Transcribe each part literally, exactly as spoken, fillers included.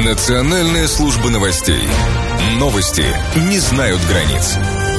Национальная служба новостей. Новости не знают границ.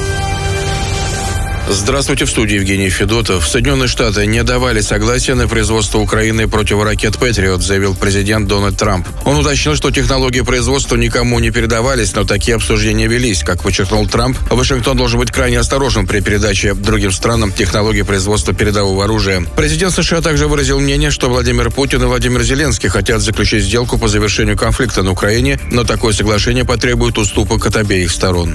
Здравствуйте, в студии Евгений Федотов. Соединенные Штаты не давали согласия на производство Украины противоракет «Патриот», заявил президент Дональд Трамп. Он уточнил, что технологии производства никому не передавались, но такие обсуждения велись. Как подчеркнул Трамп, Вашингтон должен быть крайне осторожен при передаче другим странам технологий производства передового оружия. Президент США также выразил мнение, что Владимир Путин и Владимир Зеленский хотят заключить сделку по завершению конфликта на Украине, но такое соглашение потребует уступок от обеих сторон.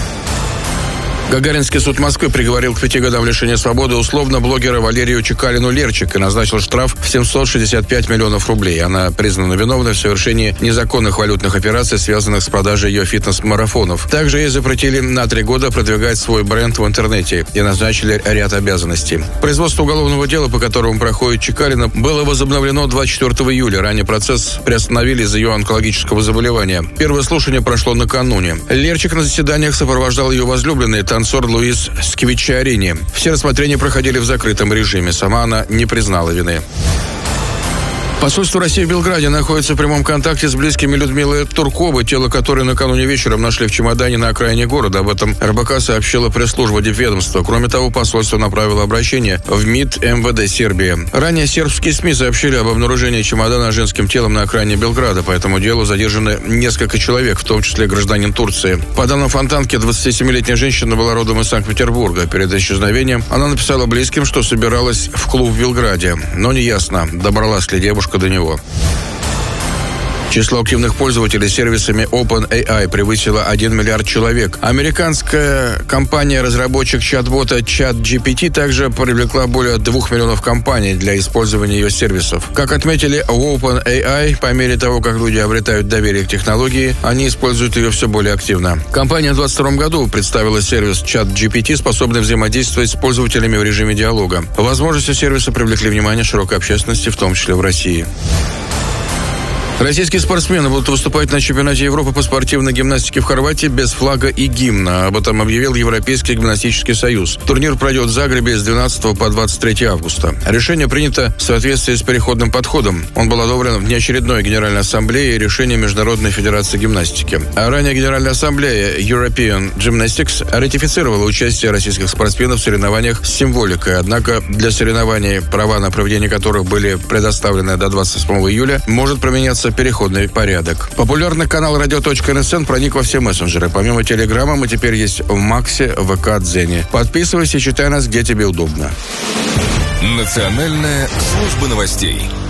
Гагаринский суд Москвы приговорил к пяти годам лишения свободы условно блогера Валерию Чекалину-Лерчик и назначил штраф в семьсот шестьдесят пять миллионов рублей. Она признана виновной в совершении незаконных валютных операций, связанных с продажей ее фитнес-марафонов. Также ей запретили на три года продвигать свой бренд в интернете и назначили ряд обязанностей. Производство уголовного дела, по которому проходит Чекалина, было возобновлено двадцать четвёртого июля. Ранее процесс приостановили из-за ее онкологического заболевания. Первое слушание прошло накануне. Лерчик на заседаниях сопровождал ее возлюбленный танцор Луис Сквиччиарини. Все рассмотрения проходили в закрытом режиме. Сама она не признала вины. Посольство России в Белграде находится в прямом контакте с близкими Людмилы Турковой, тело которой накануне вечером нашли в чемодане на окраине города. Об этом эр бэ ка сообщила пресс-служба дипведомства. Кроме того, посольство направило обращение в МИД эм вэ дэ Сербии. Ранее сербские СМИ сообщили об обнаружении чемодана с женским телом на окраине Белграда. По этому делу задержаны несколько человек, в том числе гражданин Турции. По данным Фонтанки, двадцатисемилетняя женщина была родом из Санкт-Петербурга. Перед исчезновением она написала близким, что собиралась в клуб в Белграде. Но неясно, добралась ли девушка до него. Число активных пользователей сервисами OpenAI превысило один миллиард человек. Американская компания-разработчик чат-бота ChatGPT также привлекла более двух миллионов компаний для использования ее сервисов. Как отметили в OpenAI, по мере того, как люди обретают доверие к технологии, они используют ее все более активно. Компания в двадцать втором году представила сервис ChatGPT, способный взаимодействовать с пользователями в режиме диалога. Возможности сервиса привлекли внимание широкой общественности, в том числе в России. Российские спортсмены будут выступать на чемпионате Европы по спортивной гимнастике в Хорватии без флага и гимна. Об этом объявил Европейский гимнастический союз. Турнир пройдет в Загребе с двенадцатого по двадцать третье августа. Решение принято в соответствии с переходным подходом. Он был одобрен в неочередной Генеральной Ассамблее и решением Международной Федерации гимнастики. А ранее Генеральная Ассамблея European Gymnastics ратифицировала участие российских спортсменов в соревнованиях с символикой. Однако для соревнований, права на проведение которых были предоставлены до двадцать восьмого июля, может применяться переходный порядок. Популярный канал радио точка эн эс эн проник во все мессенджеры. Помимо Телеграма мы теперь есть в Максе, вэ ка, Дзене. Подписывайся и читай нас, где тебе удобно. Национальная служба новостей.